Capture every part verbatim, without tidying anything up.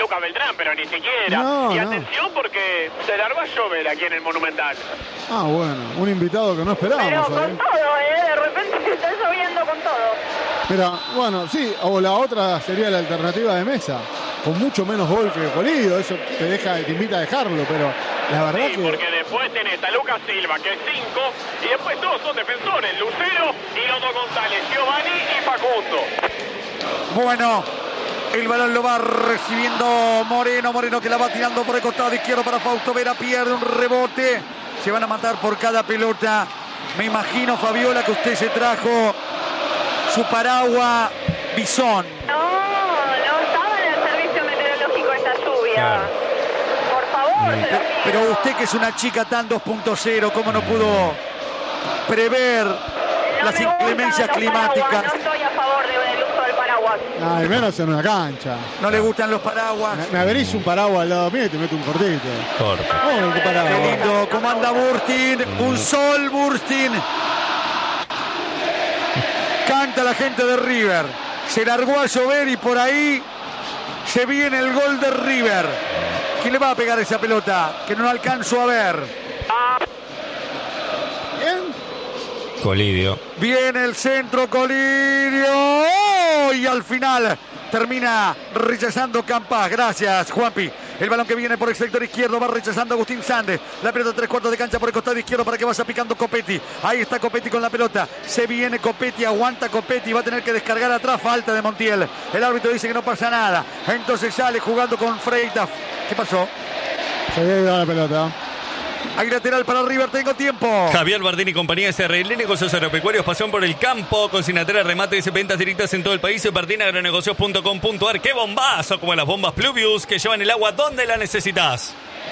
Lucas Beltrán, pero ni siquiera. No, y no. atención porque se largó a llover aquí en el Monumental. Ah, bueno, un invitado que no Pero esperábamos. con ¿eh? todo, ¿eh? De repente está lloviendo con todo. Mira, bueno, sí, o la otra sería la alternativa de Mesa, con mucho menos gol que Colidio, eso te deja, te invita a dejarlo, pero la verdad Sí, que... porque después tenés a Lucas Silva, que es cinco, y después todos son defensores, Lucero y los dos González, Giovanni y Facundo. Bueno, el balón lo va recibiendo Moreno, Moreno que la va tirando por el costado izquierdo para Fausto Vera, pierde un rebote, se van a matar por cada pelota. Me imagino, Fabiola, que usted se trajo su paraguas Bison. No, no estaba en el servicio meteorológico esta lluvia. Claro. Por favor, se lo pido. Pero usted, que es una chica tan dos punto cero, ¿cómo no pudo prever No las me gustan inclemencias los climáticas? paraguas, no estoy a favor de- del uso del paraguas. Ay, menos en una cancha. No le gustan los paraguas. Me, me abrís un paraguas al lado mío y te meto un cortito. Corto. Oh, qué paraguas. Qué lindo, comanda Burstin, un sol Burstin. Canta la gente de River. Se largó a llover y por ahí se viene el gol de River. ¿Quién le va a pegar esa pelota? Que no alcanzo a ver. Bien. Colidio. Viene el centro, Colidio. ¡Oh! Y al final termina rechazando Campas. Gracias, Juanpi. El balón que viene por el sector izquierdo va rechazando Agustín Sande. La pelota tres cuartos de cancha por el costado izquierdo para que vaya picando Copetti. Ahí está Copetti con la pelota. Se viene Copetti, aguanta Copetti. Va a tener que descargar atrás. Falta de Montiel. El árbitro dice que no pasa nada. Entonces sale jugando con Freitas. ¿Qué pasó? Se había ido la pelota. Hay lateral para River, tengo tiempo. Javier Bardini y compañía S R L, negocios agropecuarios, pasión por el campo, consignatera, remates y ventas directas en todo el país. Bardini agronegocios punto com punto a r. ¡Qué bombazo! Como las bombas Pluvius que llevan el agua donde la necesitas.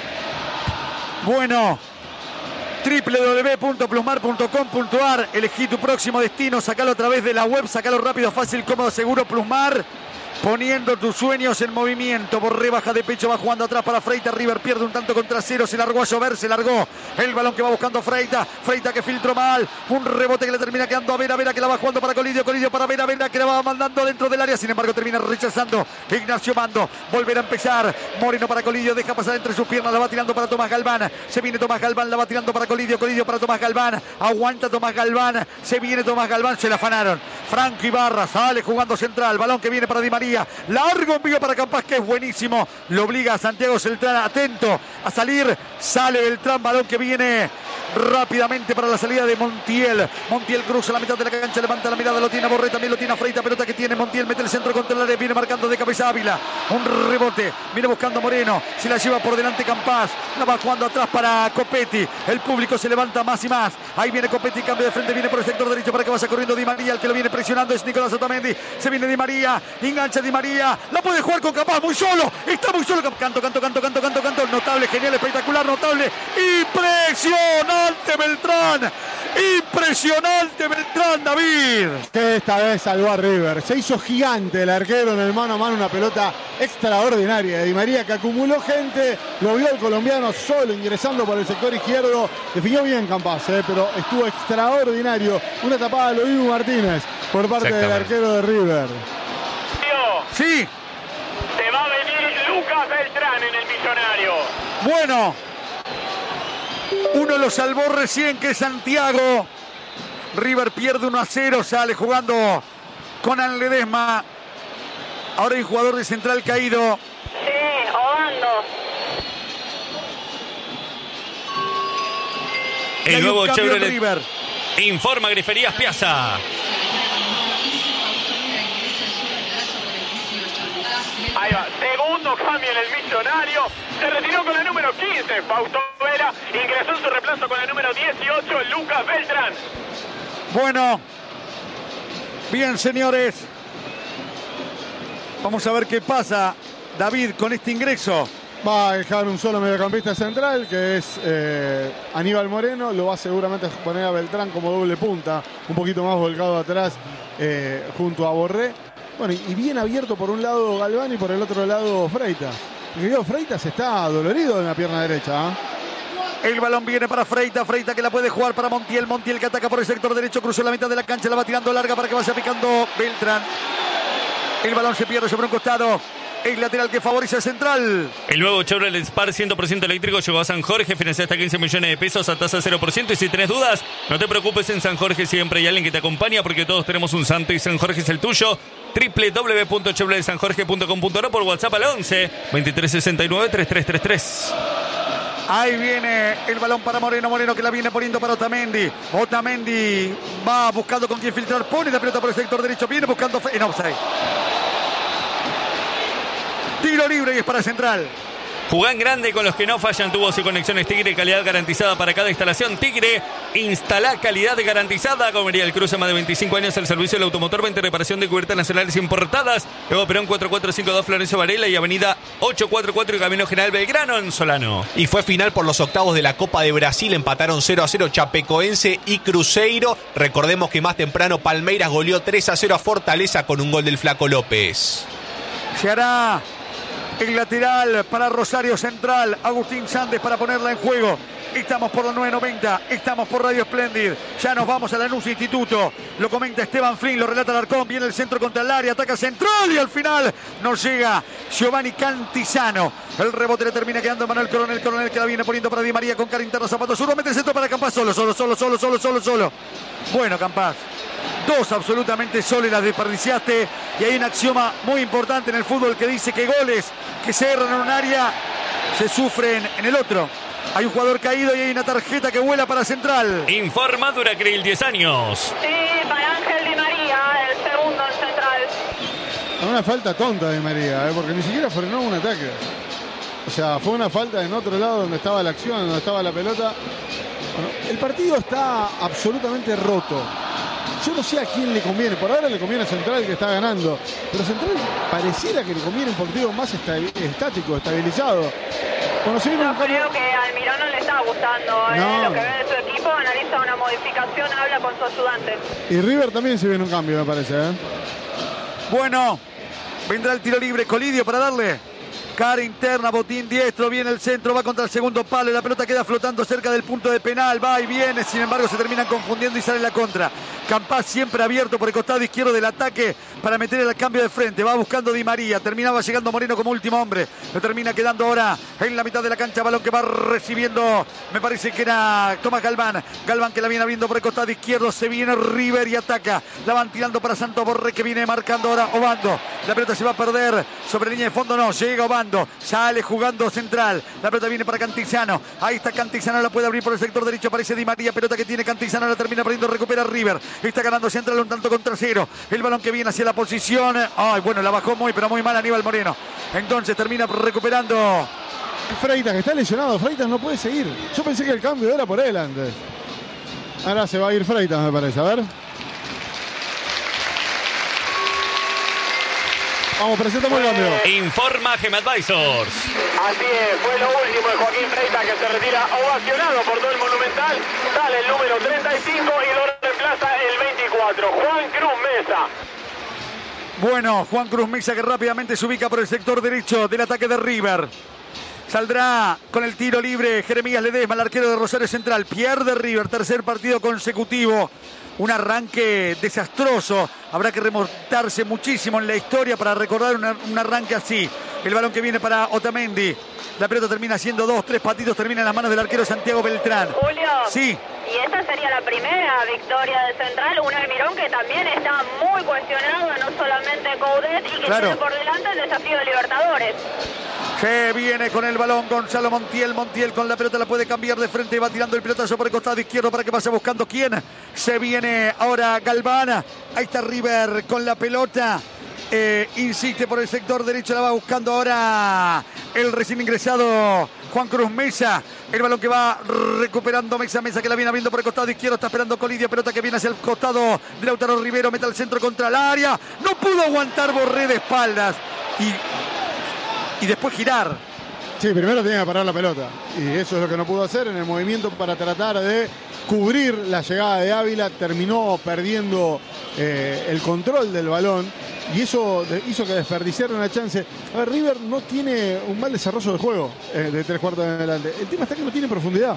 Bueno, doble u doble u doble u punto plusmar punto com punto a r. Elegí tu próximo destino, sacalo a través de la web, sacalo rápido, fácil, cómodo, seguro. Plusmar, poniendo tus sueños en movimiento. Borré baja de pecho, va jugando atrás para Freitas. River pierde un tanto contra cero, se largó a llover, se largó el balón que va buscando Freitas. Freitas que filtró mal, un rebote que le termina quedando a Vera, Vera que la va jugando para Colidio, Colidio para Vera, Vera que la va mandando dentro del área, sin embargo termina rechazando Ignacio Mando. Volverá a empezar, Moreno para Colidio, deja pasar entre sus piernas, la va tirando para Tomás Galván. Se viene Tomás Galván, la va tirando para Colidio, Colidio para Tomás Galván. Aguanta Tomás Galván, se viene Tomás Galván, se la afanaron. Franco Ibarra sale jugando central, balón que viene para Di María. Largo envío para Campas, que es buenísimo. Lo obliga a Santiago Beltrán, atento a salir. Sale Beltrán, balón que viene rápidamente para la salida de Montiel. Montiel cruza la mitad de la cancha, levanta la mirada, lo tiene Borré, también lo tiene a Freitas, pelota que tiene Montiel, mete el centro contra el área, viene marcando de cabeza Ávila. Un rebote, viene buscando Moreno, se la lleva por delante Campas, la va jugando atrás para Copetti. El público se levanta más y más. Ahí viene Copetti, cambio de frente, viene por el sector derecho para que vaya corriendo Di María. El que lo viene presionando es Nicolás Otamendi. Se viene Di María, engancha Di María, la puede jugar con Campas, muy solo, está muy solo. Canto, canto, canto, canto, canto, canto, notable, genial, espectacular, notable, impresionante Beltrán, impresionante Beltrán, David. Que esta vez salvó a River. Se hizo gigante el arquero en el mano a mano, una pelota extraordinaria de Di María que acumuló gente, lo vio el colombiano solo ingresando por el sector izquierdo. Definió bien Campas, eh, pero estuvo extraordinario. Una tapada de Loibu Martínez por parte del arquero de River. Sí. Se va a venir Lucas Beltrán en el Millonario. Bueno, uno lo salvó recién, que es Santiago. River pierde uno a cero, sale jugando con Ledesma. Ahora hay un jugador de central caído. Sí, Obando. El nuevo Chevrolet River. Informa Griferías Piazza. Ahí va, segundo cambio en el Millonario. Se retiró con el número quince, Fausto Vera. Ingresó en su reemplazo con el número dieciocho, Lucas Beltrán. Bueno, bien señores, vamos a ver qué pasa, David, con este ingreso. Va a dejar un solo mediocampista central, que es eh, Aníbal Moreno. Lo va seguramente a poner a Beltrán como doble punta, un poquito más volcado atrás, eh, junto a Borré. Bueno, y bien abierto por un lado Galván y por el otro lado Freitas. El querido Freitas está dolorido en la pierna derecha, ¿eh? El balón viene para Freitas, Freitas que la puede jugar para Montiel, Montiel que ataca por el sector derecho, cruzó la mitad de la cancha, la va tirando larga para que vaya picando Beltrán. El balón se pierde sobre un costado. el lateral que favorece a Central. El nuevo Chevrolet Spark cien por ciento eléctrico llegó a San Jorge, financia hasta quince millones de pesos a tasa cero por ciento. Y si tenés dudas, no te preocupes, en San Jorge siempre hay alguien que te acompaña porque todos tenemos un santo y San Jorge es el tuyo. doble u doble u doble u punto chevrolet san jorge punto com punto a r por WhatsApp al once veintitrés sesenta y nueve treinta y tres treinta y tres. Ahí viene el balón para Moreno, Moreno que la viene poniendo para Otamendi. Otamendi va buscando con quién filtrar, pone la pelota por el sector derecho, viene buscando en offside. Tiro libre y es para Central. Jugá en grande con los que no fallan tubos y conexiones Tigre, calidad garantizada para cada instalación. Tigre, instala calidad garantizada. Comería el Cruce, más de veinticinco años al servicio del automotor, venta y reparación de cubiertas nacionales importadas. Luego Perón cuatro cuatro cinco dos Florencio Varela y Avenida ochocientos cuarenta y cuatro y Camino General Belgrano en Solano. Y fue final por los octavos de la Copa de Brasil. Empataron cero a cero Chapecoense y Cruzeiro. Recordemos que más temprano Palmeiras goleó tres a cero a Fortaleza con un gol del Flaco López. Se hará el lateral para Rosario Central, Agustín Sández para ponerla en juego. Estamos por la nueve noventa, estamos por Radio Splendid. Ya nos vamos a Lanús Instituto. Lo comenta Esteban Flynn, lo relata Alarcón. Viene el centro contra el área, ataca Central y al final nos llega Giovanni Cantizano. El rebote le termina quedando a Manuel Coronel. Coronel que la viene poniendo para Di María con cara interna, zapato zurdo. Mete el centro para Campás, solo, solo, solo, solo, solo, solo, solo. Bueno, Campás. Dos absolutamente solo y las desperdiciaste. Y hay un axioma muy importante en el fútbol que dice que goles que se erran en un área se sufren en el otro. Hay un jugador caído y hay una tarjeta que vuela para Central. Informa Duracril, diez años. Sí, para Ángel Di María, el segundo en Central. Una falta tonta de María, ¿eh? Porque ni siquiera frenó un ataque. O sea, fue una falta en otro lado donde estaba la acción, donde estaba la pelota. Bueno, el partido está absolutamente roto. Yo no sé a quién le conviene. Por ahora le conviene a Central, que está ganando. Pero Central pareciera que le conviene un partido más estático, estabilizado. Cuando se viene Yo un creo cambio... que a Almirón no le está gustando eh, No. lo que ve de su equipo. Analiza una modificación, habla con su ayudante. Y River también se viene un cambio, me parece, ¿eh? Bueno, vendrá el tiro libre. Colidio para darle. Cara interna, botín diestro, viene el centro, va contra el segundo palo, la pelota queda flotando cerca del punto de penal, va y viene, sin embargo se terminan confundiendo y sale la contra. Campás siempre abierto por el costado izquierdo del ataque para meter el cambio de frente, va buscando Di María, terminaba llegando Moreno como último hombre, lo termina quedando ahora en la mitad de la cancha, balón que va recibiendo, me parece que era Tomás Galván, Galván que la viene abriendo por el costado izquierdo, se viene River y ataca, la van tirando para Santos Borré que viene marcando ahora Obando, la pelota se va a perder, sobre línea de fondo no, llega Obando. Sale jugando Central. La pelota viene para Cantizano. Ahí está Cantizano. La puede abrir por el sector derecho. Aparece Di María. Pelota que tiene Cantizano. La termina perdiendo. Recupera River. Está ganando Central un tanto contra cero. El balón que viene hacia la posición. Ay, bueno, la bajó muy, pero muy mal Aníbal Moreno. Entonces termina recuperando. Freitas, que está lesionado. Freitas no puede seguir. Yo pensé que el cambio era por él antes. Ahora se va a ir Freitas, me parece. A ver. Vamos, presentamos el cambio. Informa Gem Advisors. Así es, fue lo último de Joaquín Freitas, que se retira ovacionado por todo el Monumental. Sale el número treinta y cinco y lo reemplaza el veinticuatro, Juan Cruz Mesa. Bueno, Juan Cruz Mesa que rápidamente se ubica por el sector derecho del ataque de River. Saldrá con el tiro libre Jeremías Ledesma, el arquero de Rosario Central. Pierde River, tercer partido consecutivo. Un arranque desastroso. Habrá que remontarse muchísimo en la historia para recordar una, un arranque así. El balón que viene para Otamendi. La pelota termina siendo dos, tres patitos. Termina en las manos del arquero Santiago Beltrán. Julio. Sí. Y esta sería la primera victoria de Central. Un Almirón que también está muy cuestionado, no solamente Coudet, y que Claro. tiene por delante el desafío de Libertadores. Que viene con el balón Gonzalo Montiel. Montiel con la pelota la puede cambiar de frente. Va tirando el pelotazo por el costado izquierdo para que pase buscando quién. Se viene ahora Galván. Ahí está River con la pelota. Eh, insiste por el sector derecho. La va buscando ahora el recién ingresado Juan Cruz Mesa. El balón que va recuperando Mesa. Mesa que la viene abriendo por el costado izquierdo. Está esperando Colidia. Pelota que viene hacia el costado de Lautaro Rivero. Mete al centro contra el área. No pudo aguantar Borré de espaldas. Y... y después girar. Sí, primero tenía que parar la pelota. Y eso es lo que no pudo hacer en el movimiento para tratar de cubrir la llegada de Ávila. Terminó perdiendo eh, el control del balón. Y eso de, hizo que desperdiciara una chance. A ver, River no tiene un mal desarrollo de juego eh, de tres cuartos en adelante. El tema está que no tiene profundidad.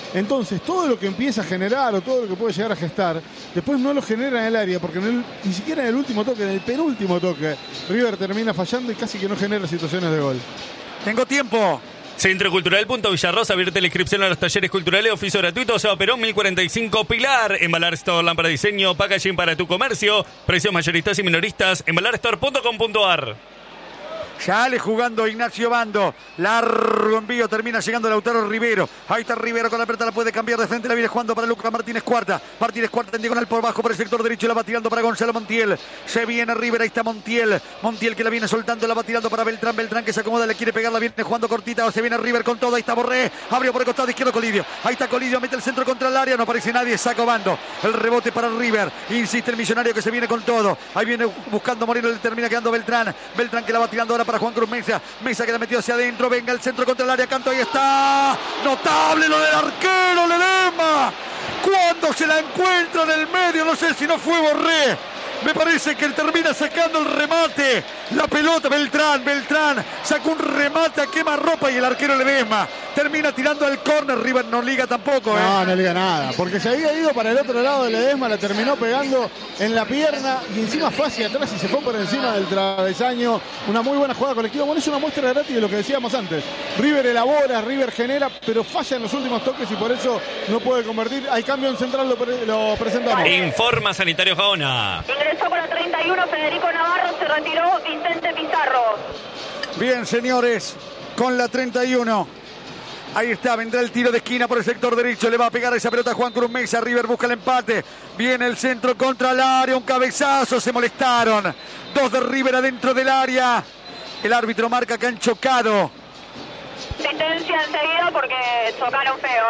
Entonces, todo lo que empieza a generar o todo lo que puede llegar a gestar, después no lo genera en el área, porque en el, ni siquiera en el último toque, en el penúltimo toque, River termina fallando y casi que no genera situaciones de gol. Tengo tiempo. Centro Cultural Punto Villarrosa, abierta la inscripción a los talleres culturales, oficio gratuito, Seba Perón mil cuarenta y cinco Pilar, Embalar Store, lámpara diseño, packaging para tu comercio, precios mayoristas y minoristas, embalar store punto com punto a r. Sale jugando Ignacio Bando. Largo envío. Termina llegando Lautaro Rivero. Ahí está Rivero con la pelota. La puede cambiar de frente. La viene jugando para Lucas Martínez Cuarta. Martínez Cuarta en diagonal por bajo por el sector derecho. La va tirando para Gonzalo Montiel. Se viene Rivero. Ahí está Montiel. Montiel que la viene soltando. La va tirando para Beltrán. Beltrán que se acomoda. Le quiere pegar. La viene jugando cortita. O se viene River con todo. Ahí está Borré. Abrió por el costado izquierdo Colidio. Ahí está Colidio. Mete el centro contra el área. No aparece nadie. Saca Bando. El rebote para River. Insiste el millonario que se viene con todo. Ahí viene buscando Moreno. Le termina quedando Beltrán. Beltrán que la va tirando ahora para Juan Cruz Mesa. Mesa que la metió hacia adentro, venga el centro contra el área, Canto, ahí está, notable lo del arquero Ledesma, cuando se la encuentra en el medio, no sé si no fue Borré, me parece que él termina sacando el remate, la pelota, Beltrán, Beltrán, sacó un remate a quemarropa y el arquero Ledesma termina tirando al córner, River no liga tampoco. ¿eh? No, no liga nada, porque se había ido para el otro lado de Ledesma, la terminó pegando en la pierna y encima fue hacia atrás y se fue por encima del travesaño. Una muy buena jugada colectiva. Bueno, es una muestra gratis de lo que decíamos antes. River elabora, River genera, pero falla en los últimos toques y por eso no puede convertir. Hay cambio en central, lo, pre lo presentamos. Informa Sanitario Gaona. Ingresó con la treinta y uno Federico Navarro, se retiró Vicente Pizarro. Bien, señores, con la treinta y uno. Ahí está, vendrá el tiro de esquina por el sector derecho. Le va a pegar esa pelota a Juan Cruz Mesa. River busca el empate. Viene el centro contra el área. Un cabezazo. Se molestaron. Dos de River adentro del área. El árbitro marca que han chocado. Asistencia enseguida porque chocaron feo.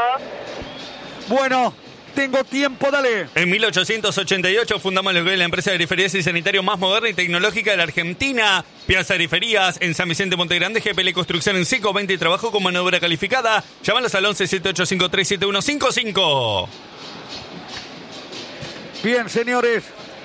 Bueno, tengo tiempo, dale. En mil ochocientos ochenta y ocho fundamos la empresa de griferías y sanitario más moderna y tecnológica de la Argentina. Piazza Griferías en San Vicente Montegrande, G P L Construcción en seco, venta y trabajo con mano de obra calificada. Llámalos al once siete ocho cinco tres siete uno cinco cinco. Bien, señores.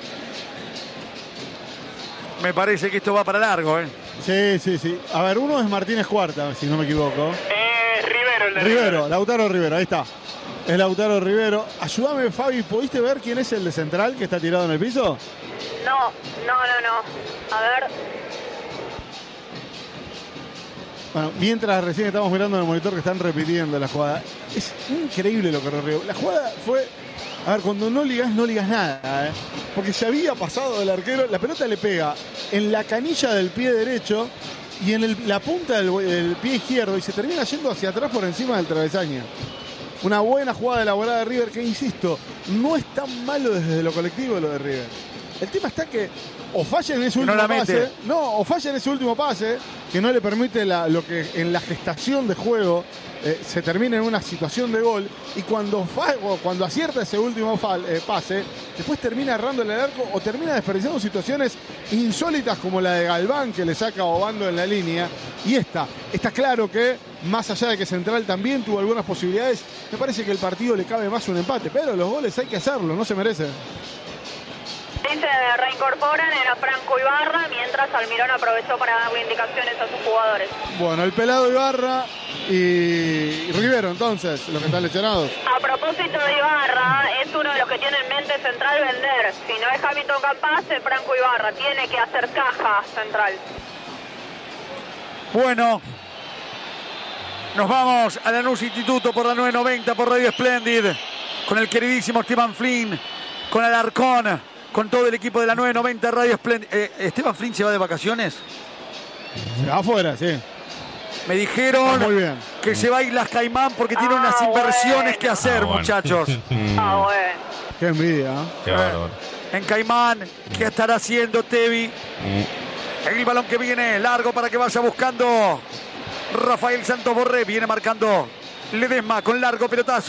Me parece que esto va para largo, ¿eh? Sí, sí, sí. A ver, uno es Martínez Cuarta, si no me equivoco. Eh, Rivero, el de Rivero, Rivero. Lautaro Rivero, ahí está. Es Lautaro Rivero. Ayúdame, Fabi, ¿pudiste ver quién es el de central que está tirado en el piso? No, no, no, no. A ver. Bueno, mientras recién estamos mirando en el monitor que están repitiendo la jugada. Es increíble lo que ocurrió. La jugada fue... A ver, cuando no ligas, no ligas nada, ¿eh? Porque se había pasado del arquero, la pelota le pega en la canilla del pie derecho y en el, la punta del, del pie izquierdo y se termina yendo hacia atrás por encima del travesaño. Una buena jugada elaborada de River que, insisto, no es tan malo desde lo colectivo lo de River. El tema está que o falla en ese último no pase, no, o falla en ese último pase que no le permite la, lo que en la gestación de juego eh, se termina en una situación de gol y cuando, fa, o cuando acierta ese último fal, eh, pase, después termina errándole el arco o termina desperdiciando situaciones insólitas como la de Galván que le saca a Obando en la línea. Y esta, está claro que más allá de que Central también tuvo algunas posibilidades, me parece que el partido le cabe más un empate, pero los goles hay que hacerlo, no se merecen. Dice, reincorporan a Franco Ibarra, mientras Almirón aprovechó para darle indicaciones a sus jugadores. Bueno, el pelado Ibarra y Rivero, entonces, los que están lesionados. A propósito de Ibarra, es uno de los que tiene en mente Central vender. Si no es Hamilton Campas, es Franco Ibarra. Tiene que hacer caja Central. Bueno, nos vamos a Lanús Instituto por la nueve noventa, por Radio Splendid, con el queridísimo Esteban Flynn, con Alarcón, con todo el equipo de la nueve noventa Radio Splendid. Eh, ¿Esteban Flynn se va de vacaciones? Se va afuera, sí. Me dijeron muy bien. que se va a Islas Caimán porque tiene Ah, unas inversiones bueno. que hacer, Ah, bueno. muchachos. Ah, bueno. Qué envidia, ¿eh? Qué bárbaro. En Caimán, ¿qué estará haciendo Tevi? El balón que viene, largo para que vaya buscando Rafael Santos Borré. Viene marcando Ledesma con largo pelotazo.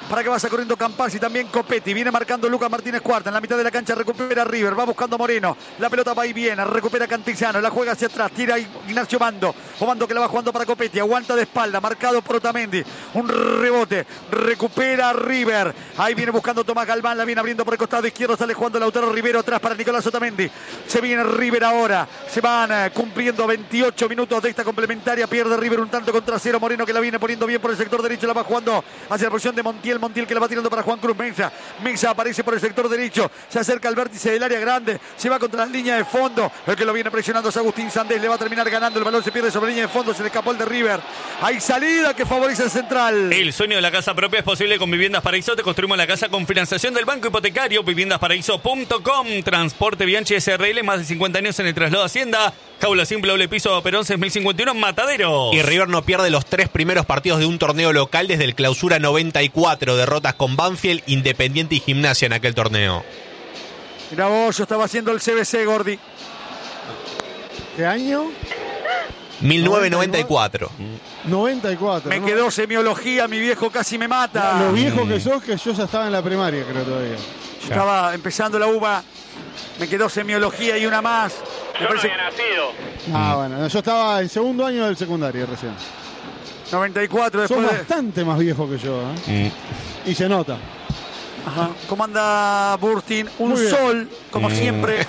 para que vaya corriendo Campas y también Copetti. Viene marcando Lucas Martínez Cuarta. En la mitad de la cancha recupera River. Va buscando Moreno. La pelota va y viene. Recupera Cantillano. La juega hacia atrás. Tira Ignacio Bando. Bando que la va jugando para Copetti. Aguanta de espalda. Marcado por Otamendi. Un rebote. Recupera River. Ahí viene buscando Tomás Galván. La viene abriendo por el costado izquierdo. Sale jugando Lautaro Rivero atrás para Nicolás Otamendi. Se viene River ahora. Se van eh, cumpliendo veintiocho minutos de esta complementaria. Pierde River un tanto contra cero. Moreno que la viene poniendo bien por el sector derecho. La va jugando hacia la posición de Montiel. Montiel que la va tirando para Juan Cruz Mesa. Mesa aparece por el sector derecho. Se acerca al vértice del área grande. Se va contra la línea de fondo. El que lo viene presionando es Agustín Sandés. Le va a terminar ganando. El balón se pierde sobre la línea de fondo. Se le escapó el de River. Hay salida que favorece el central. El sueño de la casa propia es posible con Viviendas Paraíso. Te construimos la casa con financiación del Banco Hipotecario. viviendas paraíso punto com. Transporte Bianchi S R L. Más de cincuenta años en el traslado Hacienda. Jaula simple doble piso Perón seis mil cincuenta y uno Matadero. Y River no pierde los tres primeros partidos de un torneo local desde el Clausura noventa y cuatro. Derrotas con Banfield, Independiente y Gimnasia en aquel torneo. Mirá vos, yo estaba haciendo el C B C, Gordi. ¿Qué año? mil novecientos noventa y cuatro. noventa y cuatro. Me ¿no? quedó semiología, mi viejo casi me mata. Lo viejo que sos, que yo ya estaba en la primaria, creo todavía. Yo estaba empezando la uva. Me quedó semiología y una más. Me Yo parece no había nacido. Ah, bueno, yo estaba en segundo año del secundario recién. noventa y cuatro Sos después de... bastante más viejo que yo, ¿eh? Y se nota. Ajá. ¿Cómo anda Burtin? Un Muy bien. sol, como siempre.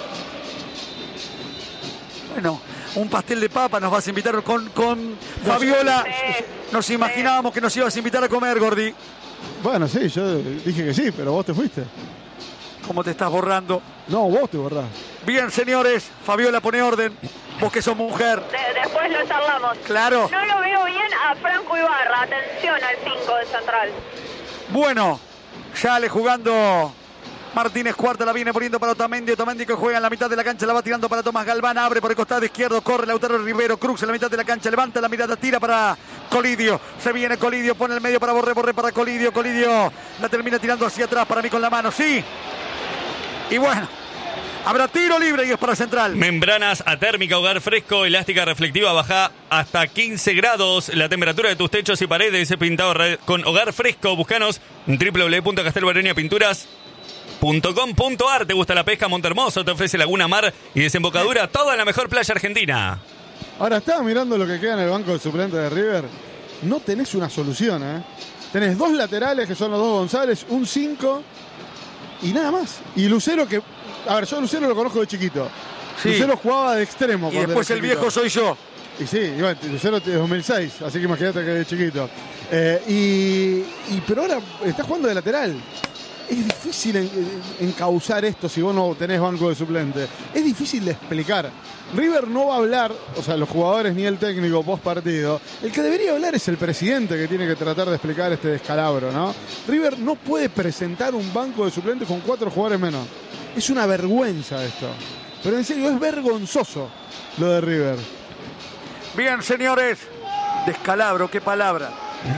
Bueno, un pastel de papa nos vas a invitar con, con Fabiola. Sí. Nos imaginábamos que nos ibas a invitar a comer, Gordi. Bueno, sí, yo dije que sí, pero vos te fuiste. ¿Cómo te estás borrando? No, vos te borrás. Bien, señores, Fabiola pone orden. Vos que sos mujer. De- después lo charlamos. Claro. No lo veo bien a Franco Ibarra. Atención al cinco del central. Bueno, ya le jugando Martínez Cuarta, la viene poniendo para Otamendi. Otamendi que juega en la mitad de la cancha, la va tirando para Tomás Galván. Abre por el costado izquierdo, corre Lautaro Rivero. Cruz en la mitad de la cancha, levanta la mirada, tira para Colidio. Se viene Colidio, pone el medio para Borré, Borré para Colidio. Colidio la termina tirando hacia atrás para mí con la mano, sí. Y bueno, habrá tiro libre y es para Central. Membranas atérmica, hogar fresco, elástica reflectiva, baja hasta quince grados. La temperatura de tus techos y paredes pintado con hogar fresco. Búscanos en doble u doble u doble u punto castelbarenia pinturas punto com punto ar. ¿Te gusta la pesca? Montehermoso te ofrece Laguna Mar y desembocadura, todo en la mejor playa argentina. Ahora, estaba mirando lo que queda en el banco de suplentes de River. No tenés una solución, ¿eh? Tenés dos laterales, que son los dos González, un cinco y nada más. Y Lucero, que... A ver, yo a Lucero lo conozco de chiquito. Sí. Lucero jugaba de extremo. Y cuando después era el chiquito. viejo soy yo. Y sí, y bueno, Lucero es dos mil seis, así que imagínate que de chiquito. Eh, y, y Pero ahora está jugando de lateral. Es difícil en, en- encauzar esto si vos no tenés banco de suplente. Es difícil de explicar. River no va a hablar, o sea, los jugadores ni el técnico post partido. El que debería hablar es el presidente, que tiene que tratar de explicar este descalabro, ¿no? River no puede presentar un banco de suplentes con cuatro jugadores menos. Es una vergüenza esto. Pero en serio, es vergonzoso lo de River. Bien, señores. Descalabro, qué palabra.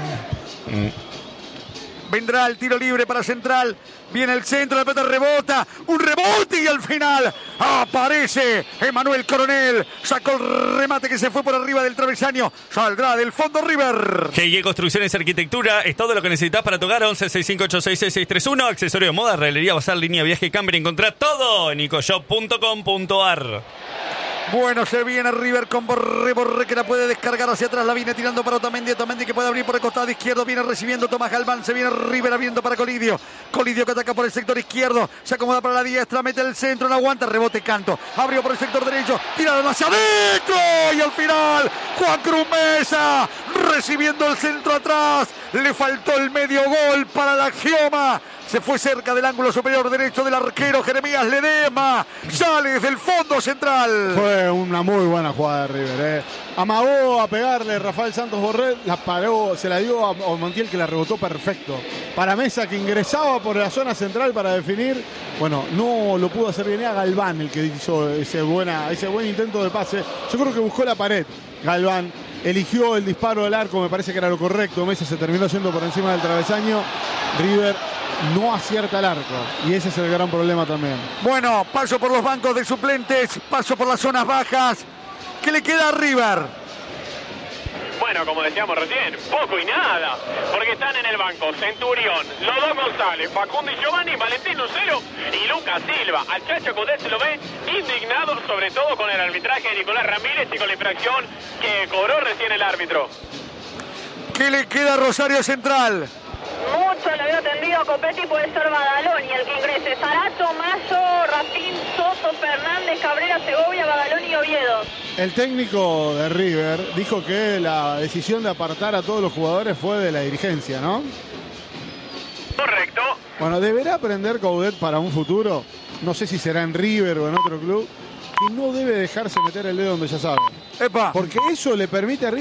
Vendrá el tiro libre para Central. Viene el centro, la pelota rebota. Un rebote y al final aparece Emanuel Coronel. Sacó el remate que se fue por arriba del travesaño. Saldrá del fondo River. G y E Construcciones y Arquitectura es todo lo que necesitas para tu hogar. Once seis cinco ocho seis seis seis tres uno. Accesorio de moda, realería, bazar, línea, viaje, camper. Encontrá todo en ecoshop punto com punto ar. Bueno, se viene River con Borré, Borré que la puede descargar hacia atrás, la viene tirando para Otamendi, Otamendi que puede abrir por el costado izquierdo, viene recibiendo Tomás Galván, se viene River abriendo para Colidio, Colidio que ataca por el sector izquierdo, se acomoda para la diestra, mete el centro, no aguanta, rebote Canto, abrió por el sector derecho, tirado hacia adentro y al final Juan Cruz Mesa recibiendo el centro atrás, le faltó el medio gol para la Gioma. Se fue cerca del ángulo superior derecho del arquero Jeremías Ledesma. Sale desde el fondo central. Fue una muy buena jugada de River, ¿eh? Amagó a pegarle Rafael Santos Borré, la paró, se la dio a Montiel que la rebotó perfecto. Para Mesa que ingresaba por la zona central para definir. Bueno, no lo pudo hacer bien. Era Galván el que hizo ese, buena, ese buen intento de pase. Yo creo que buscó la pared. Galván eligió el disparo del arco, me parece que era lo correcto. Mesa se terminó yendo por encima del travesaño. River no acierta el arco y ese es el gran problema también. Bueno, paso por los bancos de suplentes, paso por las zonas bajas. ¿Qué le queda a River? Bueno, como decíamos recién, poco y nada, porque están en el banco Centurión, los dos González, Facundo y Giovanni, Valentín Lucero y Lucas Silva. Al Chacho Coudet se lo ve indignado, sobre todo con el arbitraje de Nicolás Ramírez y con la infracción que cobró recién el árbitro. ¿Qué le queda a Rosario Central? Mucho lo veo tendido a Copetti, puede ser Badaloni el que ingrese. Sarato, Mayo, Rafín, Soto, Fernández, Cabrera, Segovia, Badaloni y Oviedo. El técnico de River dijo que la decisión de apartar a todos los jugadores fue de la dirigencia, ¿no? Correcto. Bueno, deberá aprender Coudet para un futuro, no sé si será en River o en otro club, que no debe dejarse meter el dedo donde ya sabe. ¡Epa! Porque eso le permite a River